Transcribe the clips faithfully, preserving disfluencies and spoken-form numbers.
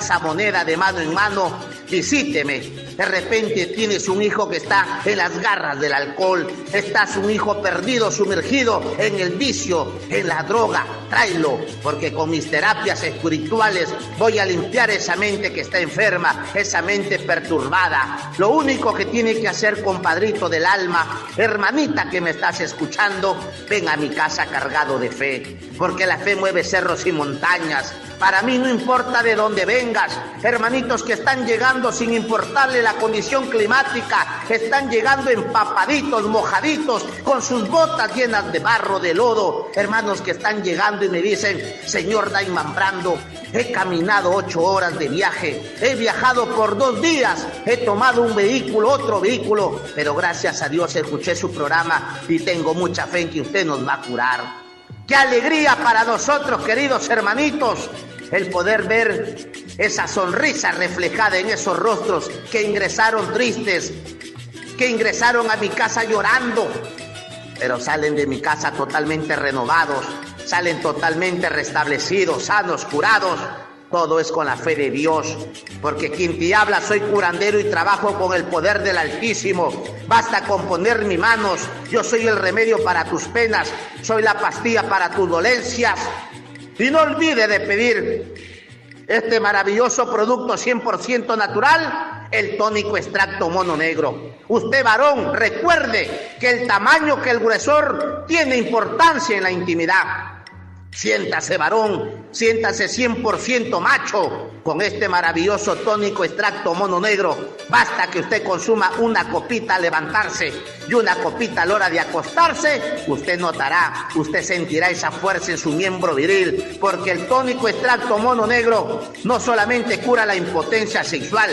esa moneda de mano en mano, visíteme. De repente tienes un hijo que está en las garras del alcohol, estás un hijo perdido, sumergido en el vicio, en la droga, tráelo, porque con mis terapias espirituales voy a limpiar esa mente que está enferma, esa mente perturbada. Lo único que tiene que hacer, compadrito del alma, hermanita que me estás escuchando, ven a mi casa cargado de fe, porque la fe mueve cerros y montañas. Para mí no importa de dónde vengas, hermanitos que están llegando sin importarle la condición climática, están llegando empapaditos, mojaditos, con sus botas llenas de barro, de lodo, hermanos que están llegando y me dicen, señor Dayman Brando, he caminado ocho horas de viaje, he viajado por dos días, he tomado un vehículo, otro vehículo, pero gracias a Dios escuché su programa y tengo mucha fe en que usted nos va a curar. ¡Qué alegría para nosotros, queridos hermanitos! El poder ver esa sonrisa reflejada en esos rostros que ingresaron tristes, que ingresaron a mi casa llorando, pero salen de mi casa totalmente renovados, salen totalmente restablecidos, sanos, curados. Todo es con la fe de Dios, porque quien te habla soy curandero y trabajo con el poder del Altísimo. Basta con poner mis manos, yo soy el remedio para tus penas, soy la pastilla para tus dolencias. Y no olvide de pedir este maravilloso producto cien por ciento natural, el tónico extracto mono negro. Usted, varón, recuerde que el tamaño, que el gruesor tiene importancia en la intimidad. Siéntase, varón, siéntase cien por ciento macho con este maravilloso tónico extracto mono negro. Basta que usted consuma una copita al levantarse y una copita a la hora de acostarse. Usted notará, usted sentirá esa fuerza en su miembro viril, porque el tónico extracto mono negro no solamente cura la impotencia sexual,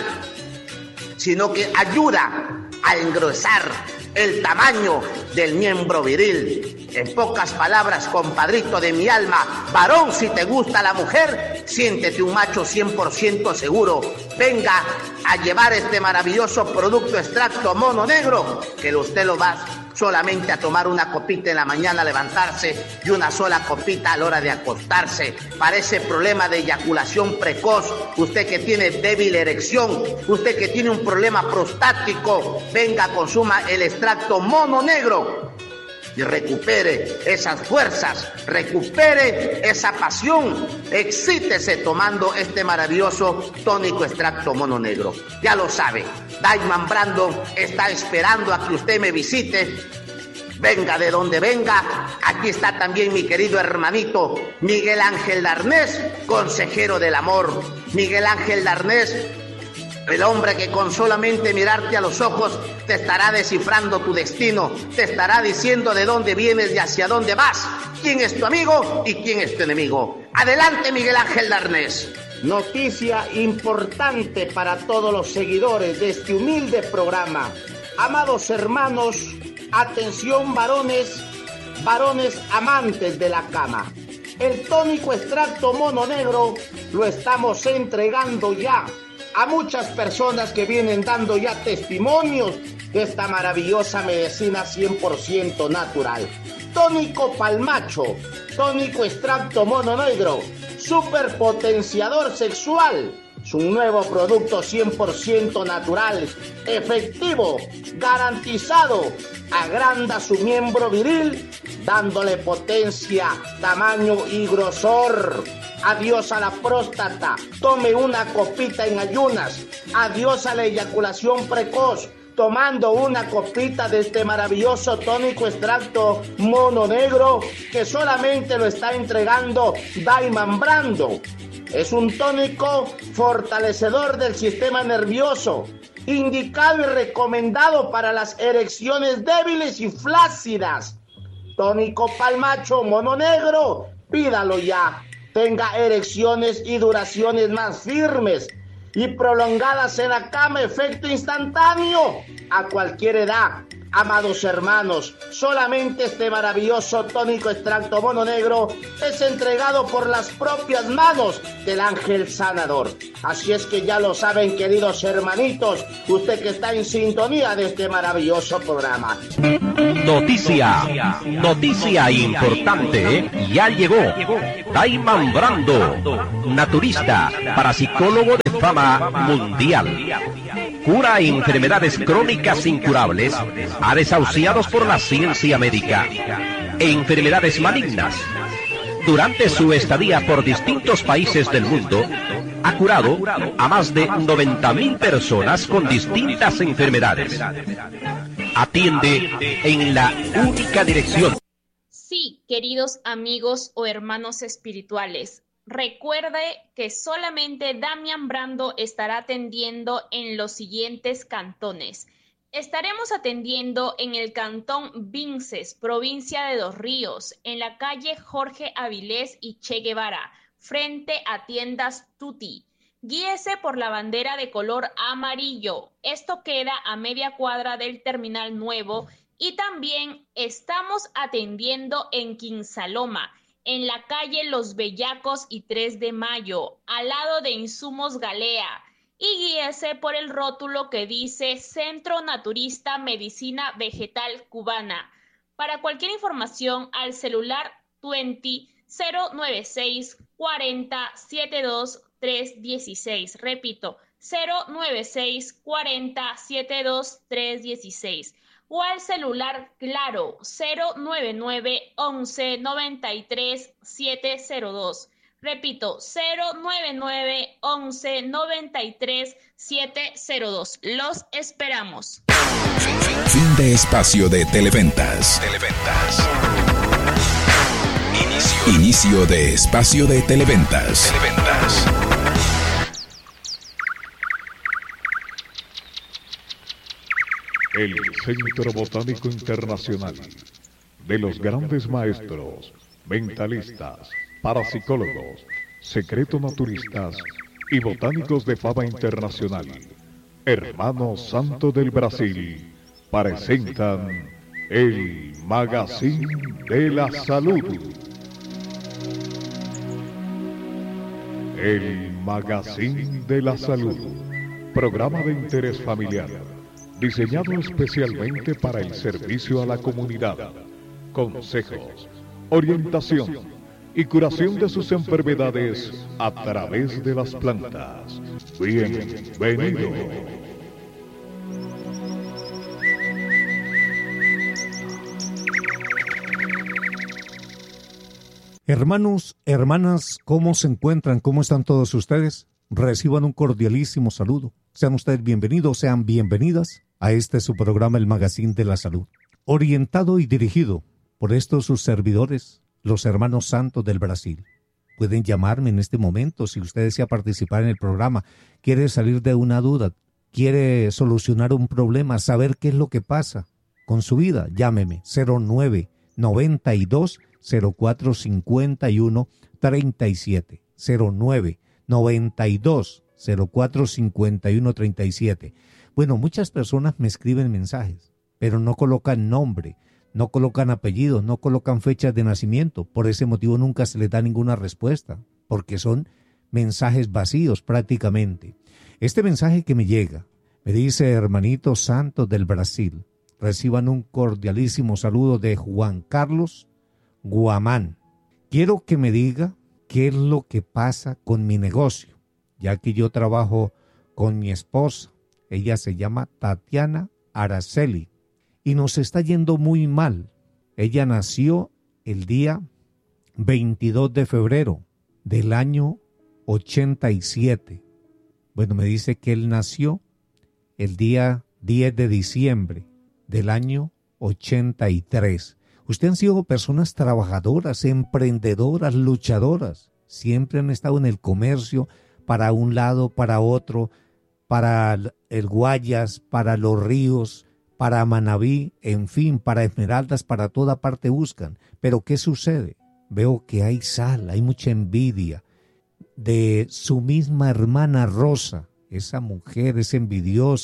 sino que ayuda a engrosar el tamaño del miembro viril. En pocas palabras, compadrito de mi alma, varón, si te gusta la mujer, siéntete un macho cien por ciento seguro. Venga a llevar este maravilloso producto extracto mono negro, que usted lo va solamente a tomar una copita en la mañana a levantarse y una sola copita a la hora de acostarse. Para ese problema de eyaculación precoz, usted que tiene débil erección, usted que tiene un problema prostático, venga, consuma el extracto mono negro y recupere esas fuerzas, recupere esa pasión, excítese tomando este maravilloso tónico extracto mono negro. Ya lo sabe, Dayman Brando está esperando a que usted me visite. Venga de donde venga, aquí está también mi querido hermanito Miguel Ángel Darnés, consejero del amor. Miguel Ángel Darnés, el hombre que con solamente mirarte a los ojos te estará descifrando tu destino, te estará diciendo de dónde vienes y hacia dónde vas, quién es tu amigo y quién es tu enemigo. Adelante, Miguel Ángel Darnés. Noticia importante para todos los seguidores de este humilde programa. Amados hermanos, atención varones, varones amantes de la cama. El tónico extracto mono negro lo estamos entregando ya a muchas personas que vienen dando ya testimonios de esta maravillosa medicina cien por ciento natural. Tónico palmacho, tónico extracto mono negro, superpotenciador sexual. Es un nuevo producto cien por ciento natural, efectivo, garantizado. Agranda su miembro viril, dándole potencia, tamaño y grosor. Adiós a la próstata, tome una copita en ayunas. Adiós a la eyaculación precoz, tomando una copita de este maravilloso tónico extracto mono negro que solamente lo está entregando Dayman Brando. Es un tónico fortalecedor del sistema nervioso, indicado y recomendado para las erecciones débiles y flácidas. Tónico palmacho mono negro, pídalo ya. Tenga erecciones y duraciones más firmes y prolongadas en la cama, efecto instantáneo, a cualquier edad, Amados hermanos, solamente este maravilloso tónico extracto mono negro es entregado por las propias manos del ángel sanador. Así es que ya lo saben, queridos hermanitos, usted que está en sintonía de este maravilloso programa. Noticia, noticia importante, ya llegó. Daiman Brando, naturista, parapsicólogo de fama mundial. Cura enfermedades crónicas incurables a desahuciados por la ciencia médica, enfermedades malignas. Durante su estadía por distintos países del mundo, ha curado a más de noventa mil personas con distintas enfermedades. Atiende en la única dirección. Sí, queridos amigos o hermanos espirituales, recuerde que solamente Damian Brando estará atendiendo en los siguientes cantones. Estaremos atendiendo en el cantón Vinces, provincia de Dos Ríos, en la calle Jorge Avilés y Che Guevara, frente a tiendas Tutti. Guíese por la bandera de color amarillo. Esto queda a media cuadra del terminal nuevo. Y también estamos atendiendo en Quinsaloma, en la calle Los Bellacos y tres de mayo, al lado de Insumos Galea. Y guíese por el rótulo que dice Centro Naturista Medicina Vegetal Cubana. Para cualquier información al celular veinte cero noventa y seis cuarenta setenta y dos trescientos dieciséis. Repito, cero noventa y seis cuarenta setenta y dos trescientos dieciséis. O al celular Claro cero noventa y nueve once noventa y tres setecientos dos. Repito, cero noventa y nueve once noventa y tres setecientos dos. Los esperamos. Fin de espacio de Televentas. Televentas. Inicio. Inicio de espacio de Televentas. Televentas. El Centro Botánico Internacional de los grandes maestros, mentalistas, parapsicólogos, secreto-naturistas y botánicos de fama internacional, Hermano Santo del Brasil, presentan el Magazine de la Salud. El Magazine de la Salud, programa de interés familiar, diseñado especialmente para el servicio a la comunidad, consejos, orientación y curación de sus enfermedades a través de las plantas. Bienvenido. Hermanos, hermanas, ¿cómo se encuentran? ¿Cómo están todos ustedes? Reciban un cordialísimo saludo. Sean ustedes bienvenidos, sean bienvenidas a este su programa, el Magazine de la Salud, orientado y dirigido por estos sus servidores, los hermanos santos del Brasil. Pueden llamarme en este momento si usted desea participar en el programa, quiere salir de una duda, quiere solucionar un problema, saber qué es lo que pasa con su vida. Llámeme cero nueve noventa y dos cero cuatro cincuenta y uno treinta y siete, cero nueve noventa y dos cero cuatro cincuenta y uno treinta y siete. Bueno, muchas personas me escriben mensajes, pero no colocan nombre, no colocan apellidos, no colocan fechas de nacimiento. Por ese motivo nunca se les da ninguna respuesta, porque son mensajes vacíos prácticamente. Este mensaje que me llega, me dice: hermanitos santos del Brasil, reciban un cordialísimo saludo de Juan Carlos Guamán. Quiero que me diga qué es lo que pasa con mi negocio, ya que yo trabajo con mi esposa. Ella se llama Tatiana Araceli y nos está yendo muy mal. Ella nació el día veintidós de febrero del año ochenta y siete. Bueno, me dice que él nació el día diez de diciembre del año ochenta y tres. Ustedes han sido personas trabajadoras, emprendedoras, luchadoras. Siempre han estado en el comercio, para un lado, para otro, para el Guayas, para los ríos, para Manabí, en fin, para Esmeraldas, para toda parte buscan. Pero ¿qué sucede? Veo que hay sal, hay mucha envidia de su misma hermana Rosa. Esa mujer es envidiosa,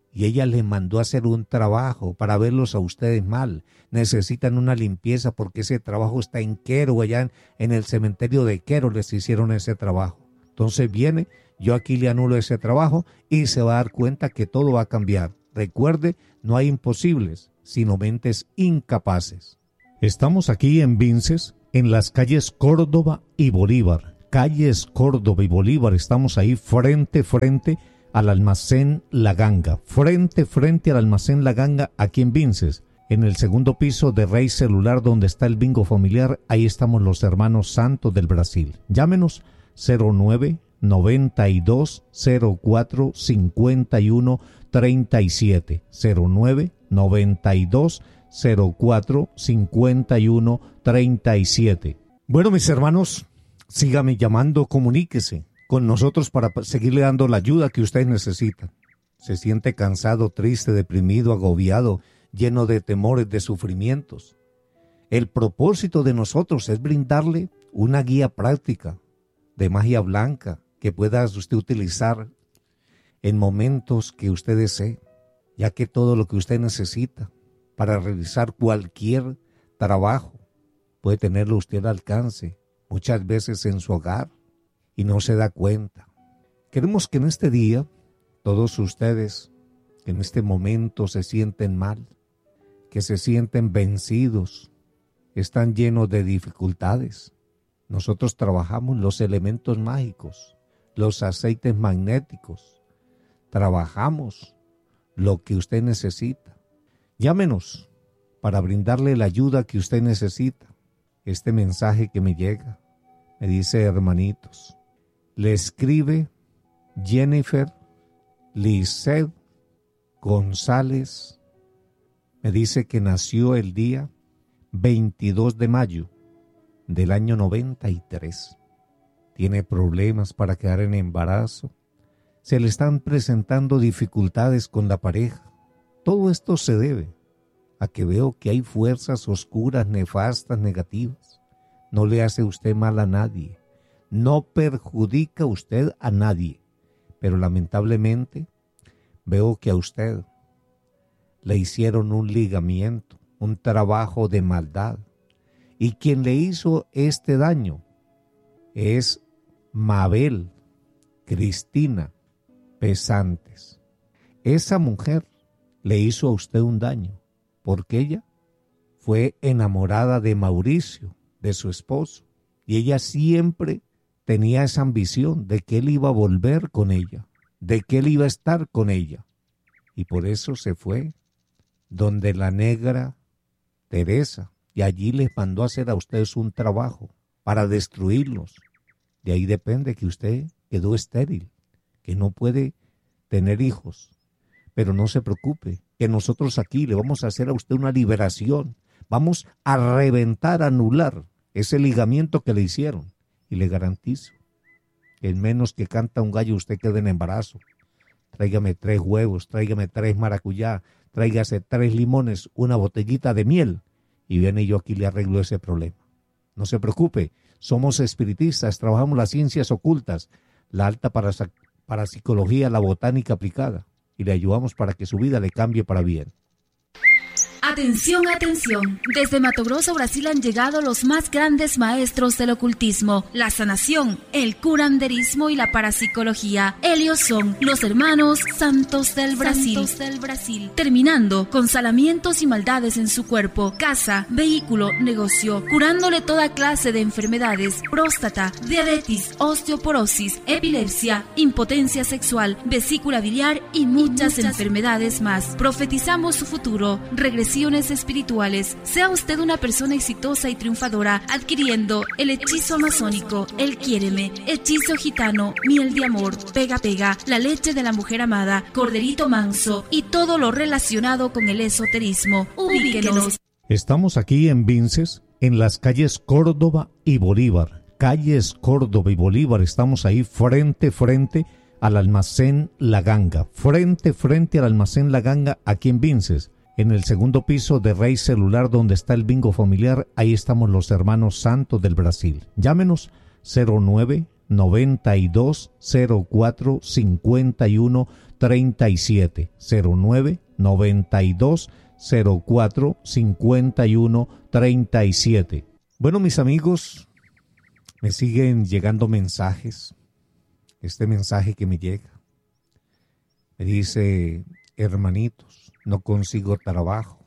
y ella les mandó a hacer un trabajo para verlos a ustedes mal. Necesitan una limpieza porque ese trabajo está en Quero, allá en, en el cementerio de Quero les hicieron ese trabajo. Entonces viene, yo aquí le anulo ese trabajo y se va a dar cuenta que todo va a cambiar. Recuerde, no hay imposibles, sino mentes incapaces. Estamos aquí en Vinces, en las calles Córdoba y Bolívar. Calles Córdoba y Bolívar, estamos ahí frente, frente al almacén La Ganga. Frente, frente al almacén La Ganga, aquí en Vinces. En el segundo piso de Rey Celular, donde está el bingo familiar, ahí estamos los hermanos Santos del Brasil. Llámenos cero nueve noventa y dos cero cuatro cincuenta y uno treinta y siete. cero nueve noventa y dos cero cuatro cincuenta y uno treinta y siete. Bueno, mis hermanos, sígame llamando, comuníquese con nosotros para seguirle dando la ayuda que ustedes necesitan. Se siente cansado, triste, deprimido, agobiado, lleno de temores, de sufrimientos. El propósito de nosotros es brindarle una guía práctica de magia blanca que pueda usted utilizar en momentos que usted desee, ya que todo lo que usted necesita para realizar cualquier trabajo puede tenerlo usted al alcance, muchas veces en su hogar, y no se da cuenta. Queremos que en este día, todos ustedes que en este momento se sienten mal, que se sienten vencidos, están llenos de dificultades, nosotros trabajamos los elementos mágicos, los aceites magnéticos, trabajamos lo que usted necesita. Llámenos para brindarle la ayuda que usted necesita. Este mensaje que me llega, me dice: hermanitos, le escribe Jennifer Lizeth González, me dice que nació el día veintidós de mayo del año noventa y tres. Tiene problemas para quedar en embarazo. Se le están presentando dificultades con la pareja. Todo esto se debe a que veo que hay fuerzas oscuras, nefastas, negativas. No le hace usted mal a nadie. No perjudica usted a nadie. Pero lamentablemente veo que a usted le hicieron un ligamiento, un trabajo de maldad. Y quien le hizo este daño es Mabel Cristina Pesantes. Esa mujer le hizo a usted un daño porque ella fue enamorada de Mauricio, de su esposo, y ella siempre tenía esa ambición de que él iba a volver con ella, de que él iba a estar con ella, y por eso se fue donde la negra Teresa, y allí les mandó a hacer a ustedes un trabajo para destruirlos. De ahí depende que usted quedó estéril, que no puede tener hijos. Pero no se preocupe, que nosotros aquí le vamos a hacer a usted una liberación. Vamos a reventar, a anular ese ligamiento que le hicieron. Y le garantizo que en menos que canta un gallo usted quede en embarazo. Tráigame tres huevos, tráigame tres maracuyá, tráigase tres limones, una botellita de miel. Y viene yo aquí le arreglo ese problema. No se preocupe, somos espiritistas, trabajamos las ciencias ocultas, la alta parapsicología, la botánica aplicada, y le ayudamos para que su vida le cambie para bien. Atención, atención. Desde Mato Grosso, Brasil han llegado los más grandes maestros del ocultismo, la sanación, el curanderismo y la parapsicología. Ellos son los hermanos Santos del Brasil. Santos del Brasil. Terminando con salamientos y maldades en su cuerpo, casa, vehículo, negocio, curándole toda clase de enfermedades, próstata, diabetes, osteoporosis, epilepsia, impotencia sexual, vesícula biliar y muchas, y muchas enfermedades más. Profetizamos su futuro, regresión espirituales. Sea usted una persona exitosa y triunfadora adquiriendo el hechizo amazónico, el quiéreme, hechizo gitano, miel de amor, pega pega, la leche de la mujer amada, corderito manso y todo lo relacionado con el esoterismo. Ubíquenos. Estamos aquí en Vinces, en las calles Córdoba y Bolívar. Calles Córdoba y Bolívar, estamos ahí frente, frente al almacén La Ganga. Frente, frente al almacén La Ganga, aquí en Vinces. En el segundo piso de Rey Celular, donde está el bingo familiar, ahí estamos los hermanos Santos del Brasil. Llámenos cero nueve noventa y dos, cero cuatro, cincuenta y uno, treinta y siete. cero nueve, noventa y dos, cero cuatro, cincuenta y uno, treinta y siete. Bueno, mis amigos, me siguen llegando mensajes. Este mensaje que me llega me dice: hermanitos, no consigo trabajo.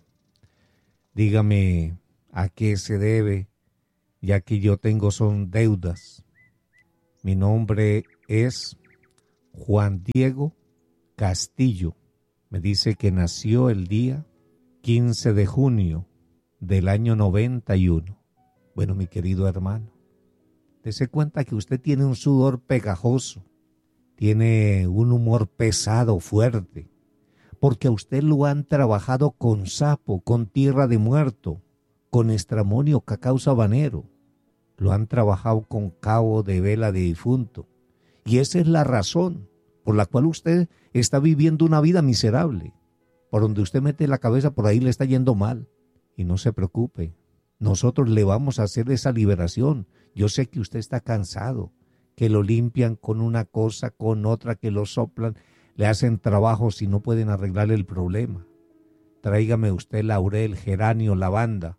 Dígame a qué se debe, ya que yo tengo son deudas. Mi nombre es Juan Diego Castillo. Me dice que nació el día quince de junio del año noventa y uno. Bueno, mi querido hermano, dése cuenta que usted tiene un sudor pegajoso, tiene un humor pesado, fuerte, porque a usted lo han trabajado con sapo, con tierra de muerto, con estramonio, cacao sabanero. Lo han trabajado con cabo de vela de difunto. Y esa es la razón por la cual usted está viviendo una vida miserable. Por donde usted mete la cabeza, por ahí le está yendo mal. Y no se preocupe, nosotros le vamos a hacer esa liberación. Yo sé que usted está cansado, que lo limpian con una cosa, con otra, que lo soplan, le hacen trabajos y no pueden arreglar el problema. Tráigame usted laurel, geranio, lavanda,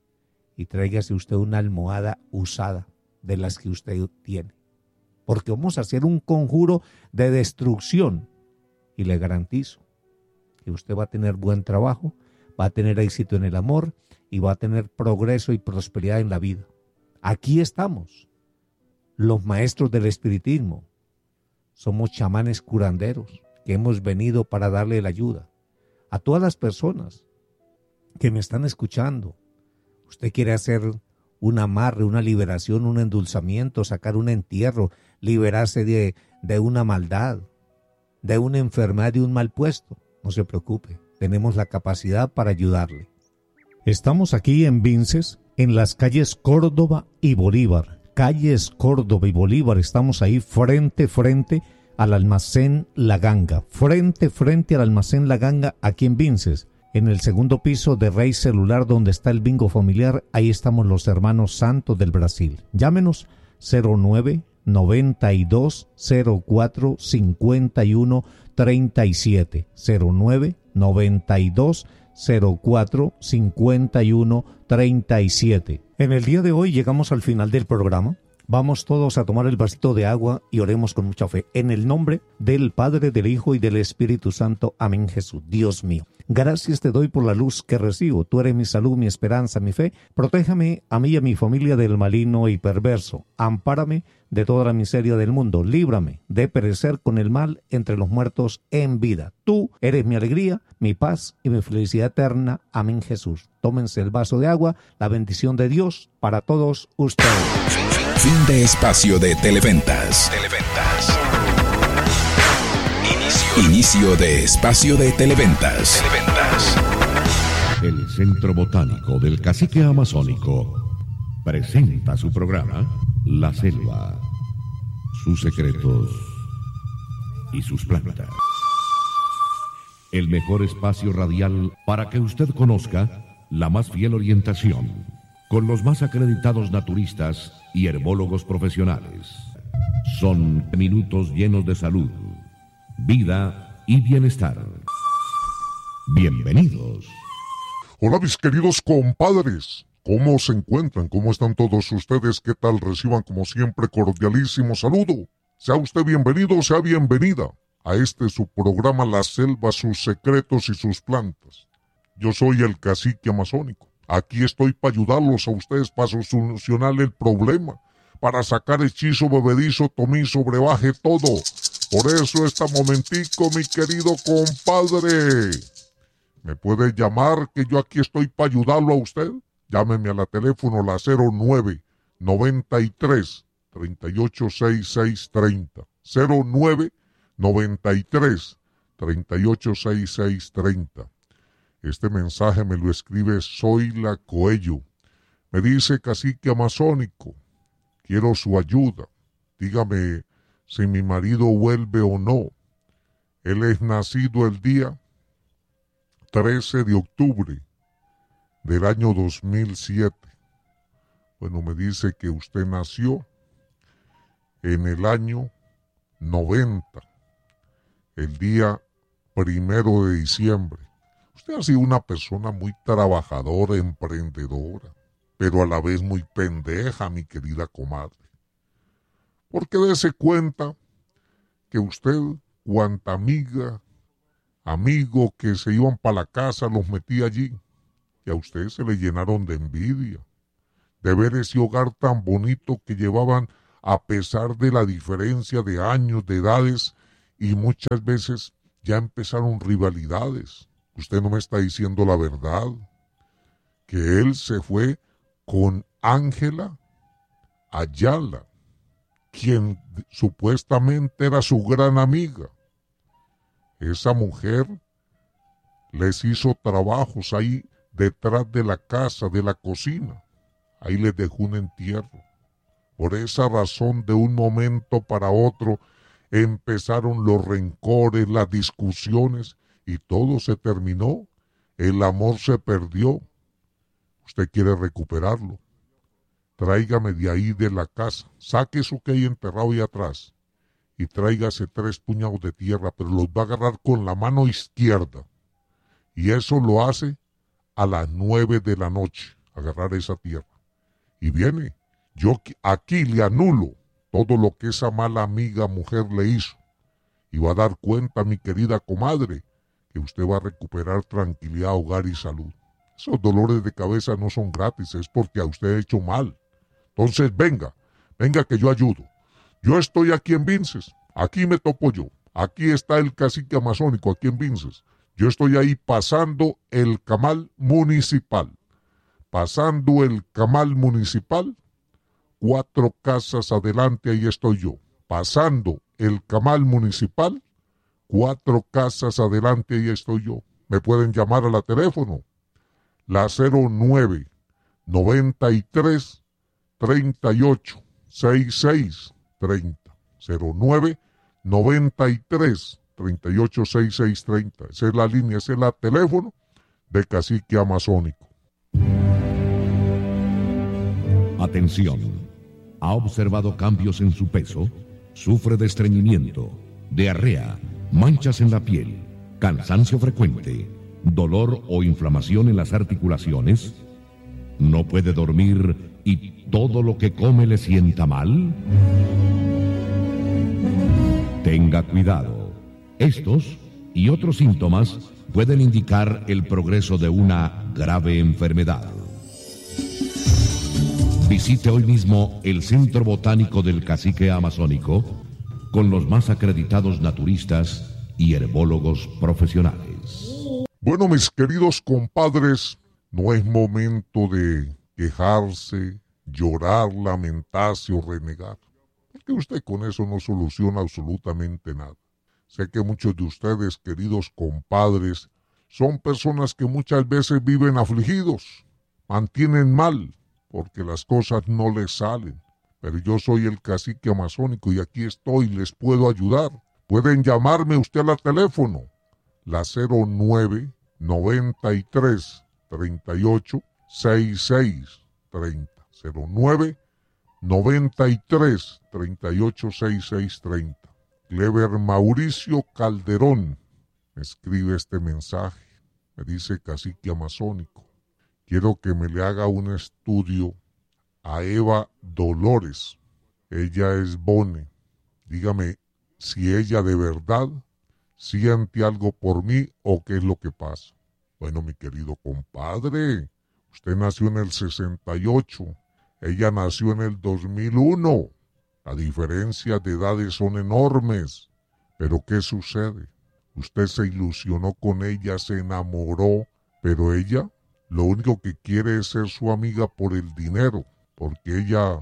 y tráigase usted una almohada usada de las que usted tiene. Porque vamos a hacer un conjuro de destrucción y le garantizo que usted va a tener buen trabajo, va a tener éxito en el amor y va a tener progreso y prosperidad en la vida. Aquí estamos, los maestros del espiritismo. Somos chamanes curanderos que hemos venido para darle la ayuda a todas las personas que me están escuchando. Usted quiere hacer un amarre, una liberación, un endulzamiento, sacar un entierro, liberarse de, de una maldad, de una enfermedad, de un mal puesto. No se preocupe, tenemos la capacidad para ayudarle. Estamos aquí en Vinces, en las calles Córdoba y Bolívar. Calles Córdoba y Bolívar, estamos ahí frente, frente al almacén La Ganga. Frente, frente al almacén La Ganga, aquí en Vinces. En el segundo piso de Rey Celular, donde está el bingo familiar, ahí estamos los hermanos Santos del Brasil. Llámenos cero nueve, noventa y dos, cero cuatro, cincuenta y uno, treinta y siete. cero nueve, noventa y dos, cero cuatro, cincuenta y uno, treinta y siete. En el día de hoy llegamos al final del programa. Vamos todos a tomar el vasito de agua y oremos con mucha fe. En el nombre del Padre, del Hijo y del Espíritu Santo. Amén, Jesús. Dios mío, gracias te doy por la luz que recibo. Tú eres mi salud, mi esperanza, mi fe. Protéjame a mí y a mi familia del maligno y perverso. Ampárame de toda la miseria del mundo. Líbrame de perecer con el mal entre los muertos en vida. Tú eres mi alegría, mi paz y mi felicidad eterna. Amén, Jesús. Tómense el vaso de agua. La bendición de Dios para todos ustedes. Fin de espacio de Televentas. Televentas. Inicio. Inicio de espacio de Televentas. Televentas. El Centro Botánico del Cacique Amazónico presenta su programa La Selva, sus secretos y sus plantas. El mejor espacio radial para que usted conozca la más fiel orientación con los más acreditados naturistas y herbólogos profesionales. Son minutos llenos de salud, vida y bienestar. Bienvenidos. Hola mis queridos compadres, ¿cómo se encuentran? ¿Cómo están todos ustedes? ¿Qué tal? Reciban como siempre cordialísimo saludo. Sea usted bienvenido, sea bienvenida a este su programa La Selva, sus secretos y sus plantas. Yo soy el cacique amazónico. Aquí estoy para ayudarlos a ustedes, para solucionar el problema, para sacar hechizo, bebedizo, tomizo, brebaje, todo. Por eso este momentico, mi querido compadre, me puede llamar, que yo aquí estoy para ayudarlo a usted. Llámeme a la teléfono, la cero nueve, noventa y tres, treinta y ocho, sesenta y seis treinta. cero nueve, noventa y tres, treinta y ocho, sesenta y seis treinta. Este mensaje me lo escribe Zoila Coello. Me dice: cacique amazónico, quiero su ayuda. Dígame si mi marido vuelve o no. Él es nacido el día trece de octubre del año dos mil siete. Bueno, me dice que usted nació en el año noventa, el día primero de diciembre. Usted ha sido una persona muy trabajadora, emprendedora, pero a la vez muy pendeja, mi querida comadre. Porque dése cuenta que usted, cuanta amiga, amigo que se iban para la casa, los metía allí. Y a usted se le llenaron de envidia, de ver ese hogar tan bonito que llevaban a pesar de la diferencia de años, de edades, y muchas veces ya empezaron rivalidades. Usted no me está diciendo la verdad, que él se fue con Ángela Ayala, quien supuestamente era su gran amiga. Esa mujer les hizo trabajos ahí detrás de la casa, de la cocina. Ahí les dejó un entierro. Por esa razón, de un momento para otro, empezaron los rencores, las discusiones, y todo se terminó. El amor se perdió. Usted quiere recuperarlo. Tráigame de ahí de la casa. Saque eso que hay enterrado ahí atrás. Y tráigase tres puñados de tierra, pero los va a agarrar con la mano izquierda. Y eso lo hace a las nueve de la noche, agarrar esa tierra. Y viene, yo aquí le anulo todo lo que esa mala amiga mujer le hizo. Y va a dar cuenta, mi querida comadre, que usted va a recuperar tranquilidad, hogar y salud. Esos dolores de cabeza no son gratis, es porque a usted ha hecho mal. Entonces venga, venga que yo ayudo. Yo estoy aquí en Vinces, aquí me topo yo. Aquí está el cacique amazónico, aquí en Vinces. Yo estoy ahí pasando el camal municipal. Pasando el camal municipal, cuatro casas adelante, ahí estoy yo. Pasando el camal municipal, cuatro casas adelante, ahí estoy yo. Me pueden llamar a la teléfono, la cero nueve, noventa y tres, treinta y ocho, sesenta y seis, treinta. cero nueve, noventa y tres, treinta y ocho, sesenta y seis, treinta. Esa es la línea, ese es el teléfono de Cacique Amazónico. Atención. ¿Ha observado cambios en su peso? ¿Sufre de estreñimiento, diarrea, manchas en la piel, cansancio frecuente, dolor o inflamación en las articulaciones? ¿No puede dormir y todo lo que come le sienta mal? Tenga cuidado. Estos y otros síntomas pueden indicar el progreso de una grave enfermedad. Visite hoy mismo el Centro Botánico del Cacique Amazónico con los más acreditados naturistas y herbólogos profesionales. Bueno, mis queridos compadres, no es momento de quejarse, llorar, lamentarse o renegar, porque usted con eso no soluciona absolutamente nada. Sé que muchos de ustedes, queridos compadres, son personas que muchas veces viven afligidos, mantienen mal, porque las cosas no les salen. Pero yo soy el cacique amazónico y aquí estoy, les puedo ayudar. Pueden llamarme usted al teléfono, la cero nueve, noventa y tres, treinta y ocho, sesenta y seis, treinta. cero nueve, noventa y tres, treinta y ocho, sesenta y seis, treinta. Clever Mauricio Calderón me escribe este mensaje. Me dice cacique amazónico. Quiero que me le haga un estudio a Eva Dolores. Ella es Bone. Dígame si ella de verdad siente algo por mí o qué es lo que pasa. Bueno, mi querido compadre, usted nació en el sesenta y ocho. Ella nació en el dos mil uno. Las diferencias de edades son enormes. Pero ¿qué sucede? Usted se ilusionó con ella, se enamoró, pero ella lo único que quiere es ser su amiga por el dinero, porque ella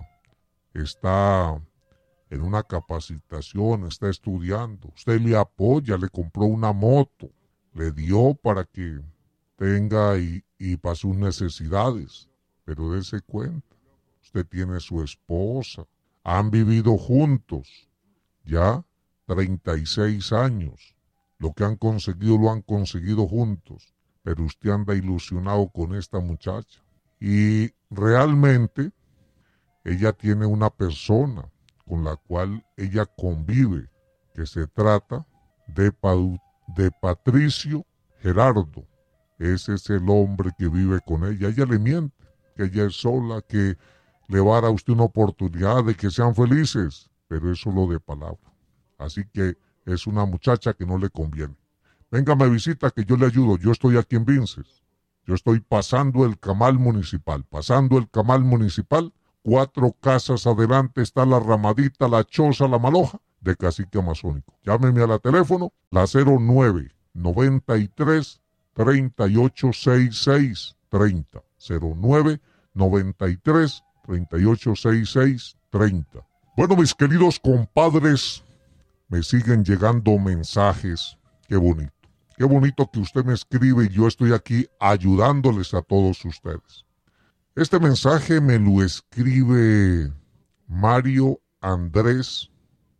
está en una capacitación, está estudiando. Usted le apoya, le compró una moto, le dio para que tenga y, y para sus necesidades. Pero dése cuenta, usted tiene su esposa, han vivido juntos ya treinta y seis años. Lo que han conseguido lo han conseguido juntos. Pero usted anda ilusionado con esta muchacha. Y realmente ella tiene una persona con la cual ella convive, que se trata de, pa de Patricio Gerardo. Ese es el hombre que vive con ella. Ella le miente, que ella es sola, que le va a dar a usted una oportunidad de que sean felices, pero eso lo de palabra. Así que es una muchacha que no le conviene. Venga, me visita que yo le ayudo. Yo estoy aquí en Vinces. Yo estoy pasando el Camal Municipal. Pasando el Camal Municipal, cuatro casas adelante está la Ramadita, la Choza, la Maloja de Cacique Amazónico. Llámeme a la teléfono, la cero nueve, noventa y tres, treinta y ocho sesenta y seis treinta. cero nueve, noventa y tres, treinta y ocho sesenta y seis treinta. Bueno, mis queridos compadres, me siguen llegando mensajes. Qué bonito. Qué bonito que usted me escribe y yo estoy aquí ayudándoles a todos ustedes. Este mensaje me lo escribe Mario Andrés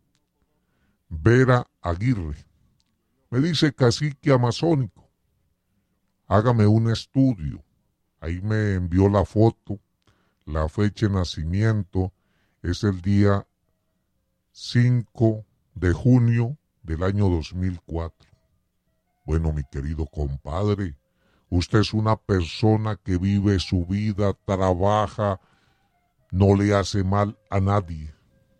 Vera Aguirre. Me dice: Cacique Amazónico, hágame un estudio. Ahí me envió la foto, la fecha de nacimiento es el día cinco de junio del año dos mil cuatro. Bueno, mi querido compadre, usted es una persona que vive su vida, trabaja, no le hace mal a nadie.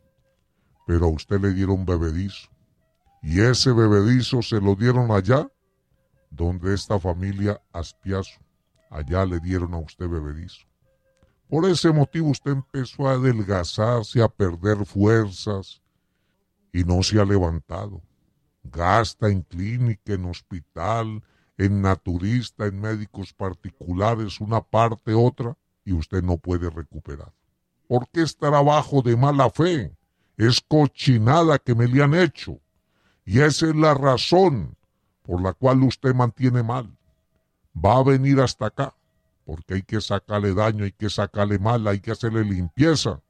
Pero a usted le dieron bebedizo. Y ese bebedizo se lo dieron allá, donde esta familia Aspiazo. Allá le dieron a usted bebedizo. Por ese motivo usted empezó a adelgazarse, a perder fuerzas, y no se ha levantado. Gasta en clínica, en hospital, en naturista, en médicos particulares, una parte, otra, y usted no puede recuperar. ¿Por qué es trabajo de mala fe? Es cochinada que me le han hecho. Y esa es la razón por la cual usted mantiene mal. Va a venir hasta acá, porque hay que sacarle daño, hay que sacarle mal, hay que hacerle limpieza.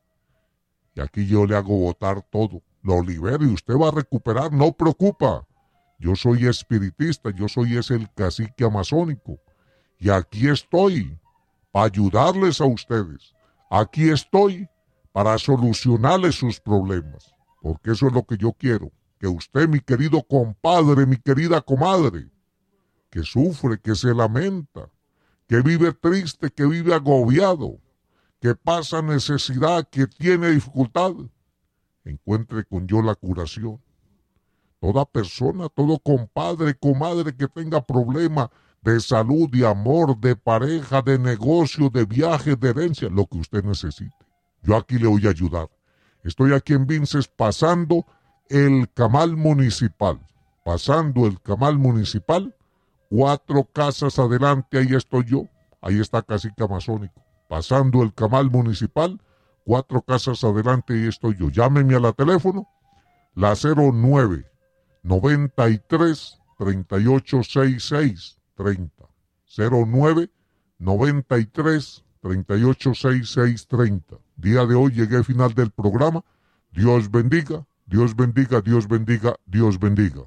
Y aquí yo le hago botar todo. Lo libero y usted va a recuperar, no preocupa. Yo soy espiritista, yo soy ese el cacique amazónico. Y aquí estoy para ayudarles a ustedes. Aquí estoy para solucionarles sus problemas. Porque eso es lo que yo quiero. Que usted, mi querido compadre, mi querida comadre, que sufre, que se lamenta, que vive triste, que vive agobiado, que pasa necesidad, que tiene dificultad, encuentre con yo la curación. Toda persona, todo compadre, comadre que tenga problema de salud, de amor, de pareja, de negocio, de viaje, de herencia, lo que usted necesite. Yo aquí le voy a ayudar. Estoy aquí en Vinces pasando el Camal Municipal. Pasando el Camal Municipal, cuatro casas adelante, ahí estoy yo. Ahí está Cacique Amazónico. Pasando el Camal Municipal, cuatro casas adelante, ahí estoy yo. Llámeme a la teléfono, la cero nueve, noventa y tres, treinta y ocho sesenta y seis treinta. cero nueve, noventa y tres, treinta y ocho sesenta y seis treinta. Día de hoy llegué al final del programa. Dios bendiga, Dios bendiga, Dios bendiga, Dios bendiga.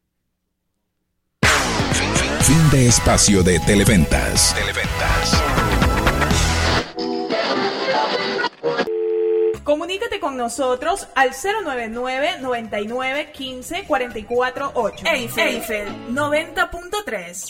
Fin de espacio de Televentas. Televentas. Comunícate con nosotros al cero noventa y nueve, noventa y nueve, quince, cuarenta y cuatro, ocho. Eiffel, Eiffel noventa punto tres.